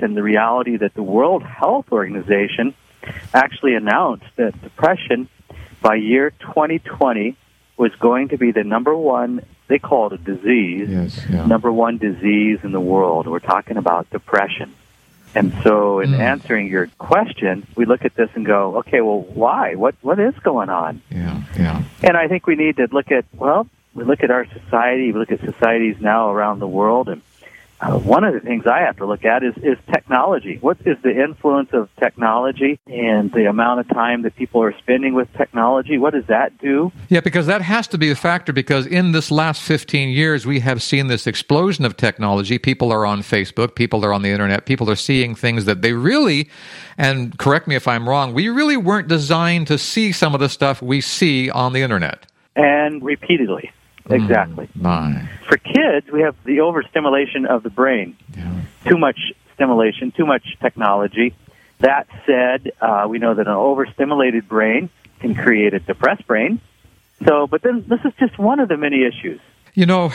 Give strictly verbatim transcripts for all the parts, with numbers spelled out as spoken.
and the reality that the World Health Organization actually announced that depression by year twenty twenty was going to be the number one, they call it a disease, yes, yeah. number one disease in the world. We're talking about depression. And so in mm. answering your question, we look at this and go, okay, well, why? What What is going on? Yeah, yeah. And I think we need to look at, well, we look at our society, we look at societies now around the world, and uh, one of the things I have to look at is, is technology. What is the influence of technology and the amount of time that people are spending with technology? What does that do? Yeah, because that has to be a factor, because in this last fifteen years, we have seen this explosion of technology. People are on Facebook, people are on the internet, people are seeing things that they really, and correct me if I'm wrong, we really weren't designed to see some of the stuff we see on the internet. And repeatedly. Exactly. Mm, my. For kids, we have the overstimulation of the brain. Yeah. Too much stimulation, too much technology. That said, uh, we know that an overstimulated brain can create a depressed brain. So, but then this is just one of the many issues. You know,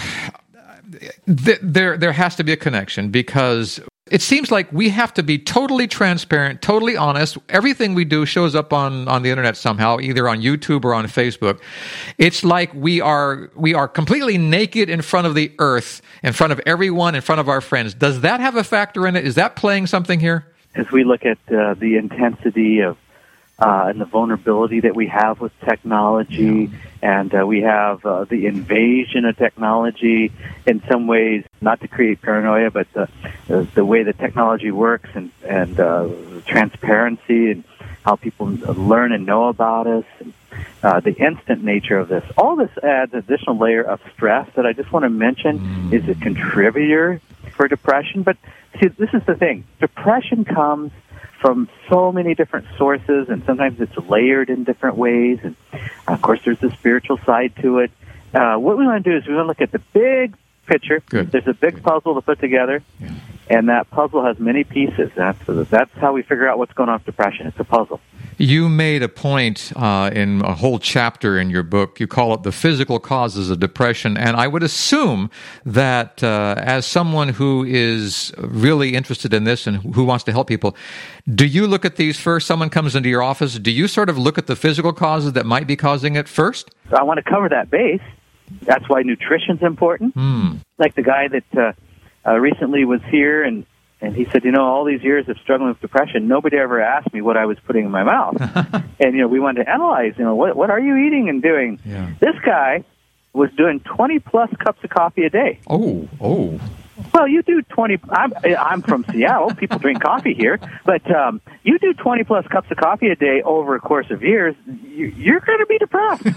th- there there has to be a connection, because it seems like we have to be totally transparent, totally honest. Everything we do shows up on, on the internet somehow, either on YouTube or on Facebook. It's like we are we are completely naked in front of the earth, in front of everyone, in front of our friends. Does that have a factor in it? Is that playing something here? As we look at uh, the intensity of uh, and the vulnerability that we have with technology, yeah. and uh, we have uh, the invasion of technology in some ways, not to create paranoia, but the, the, the way that technology works, and, and uh, transparency, and how people learn and know about us, and uh, the instant nature of this. All this adds an additional layer of stress that I just want to mention mm. is a contributor for depression. But see, this is the thing. Depression comes from so many different sources, and sometimes it's layered in different ways. And, of course, there's the spiritual side to it. Uh, what we want to do is we want to look at the big picture. Good. There's a big Good. puzzle to put together, yeah. and that puzzle has many pieces. That's, that's how we figure out what's going on with depression. It's a puzzle. You made a point uh, in a whole chapter in your book. You call it the physical causes of depression. And I would assume that uh, as someone who is really interested in this and who wants to help people, do you look at these first? Someone comes into your office. Do you sort of look at the physical causes that might be causing it first? So I want to cover that base. That's why nutrition's important. Mm. Like the guy that uh, uh, recently was here, and And he said, you know, all these years of struggling with depression, nobody ever asked me what I was putting in my mouth. And, you know, we wanted to analyze, you know, what what are you eating and doing? Yeah. This guy was doing twenty-plus cups of coffee a day. Oh, oh. Well, you do twenty. I'm, I'm from Seattle. People drink coffee here. But um, you do twenty-plus cups of coffee a day over a course of years, you, you're going to be depressed.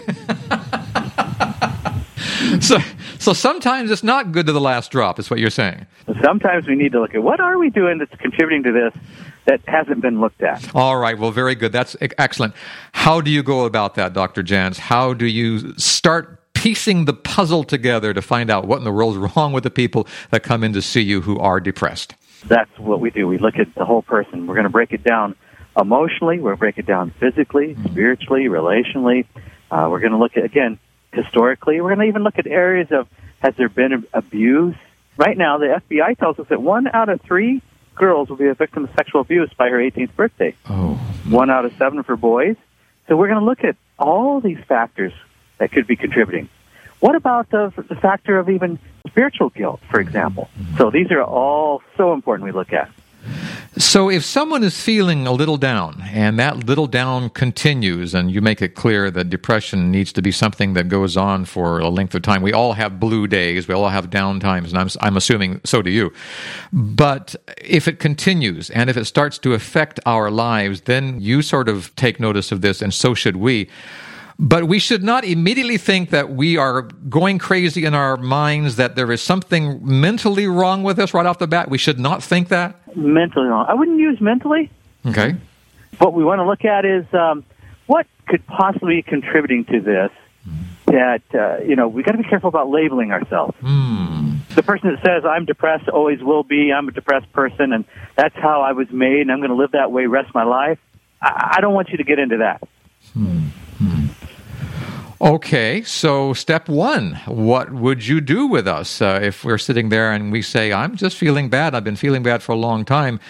So, so sometimes it's not good to the last drop, is what you're saying. Sometimes we need to look at what are we doing that's contributing to this that hasn't been looked at. All right. Well, very good. That's excellent. How do you go about that, Doctor Jans? How do you start piecing the puzzle together to find out what in the world is wrong with the people that come in to see you who are depressed? That's what we do. We look at the whole person. We're going to break it down emotionally. We're going to break it down physically, mm-hmm. spiritually, relationally. Uh, we're going to look at, again, historically. We're going to even look at areas of, has there been abuse? Right now, the F B I tells us that one out of three girls will be a victim of sexual abuse by her eighteenth birthday. Oh. One out of seven for boys. So we're going to look at all these factors that could be contributing. What about the, the factor of even spiritual guilt, for example? So these are all so important we look at. So if someone is feeling a little down, and that little down continues, and you make it clear that depression needs to be something that goes on for a length of time. We all have blue days. We all have down times, and I'm, I'm assuming so do you. But if it continues, and if it starts to affect our lives, then you sort of take notice of this, and so should we. But we should not immediately think that we are going crazy in our minds, that there is something mentally wrong with us right off the bat. We should not think that. Mentally wrong. I wouldn't use mentally. Okay. What we want to look at is um, what could possibly be contributing to this. That, uh, you know, we got to be careful about labeling ourselves. Mm. The person that says, I'm depressed, always will be, I'm a depressed person, and that's how I was made, and I'm going to live that way rest of my life. I, I don't want you to get into that. Hmm. Hmm. Okay, so step one, what would you do with us uh, if we're sitting there and we say, I'm just feeling bad, I've been feeling bad for a long time.